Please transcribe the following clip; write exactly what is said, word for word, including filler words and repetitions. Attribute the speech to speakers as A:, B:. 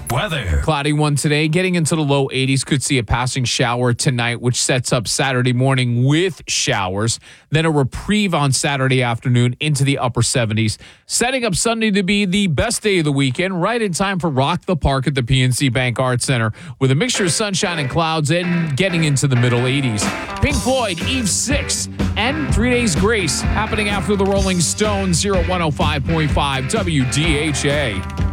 A: Weather.
B: Cloudy one today, getting into the low eighties. Could see a passing shower tonight, which sets up Saturday morning with showers. Then a reprieve on Saturday afternoon into the upper seventies. Setting up Sunday to be the best day of the weekend, right in time for Rock the Park at the P N C Bank Arts Center, with a mixture of sunshine and clouds and getting into the middle eighties. Pink Floyd, Eve six, and Three Days Grace happening after the Rolling Stones. oh one oh five point five W D H A.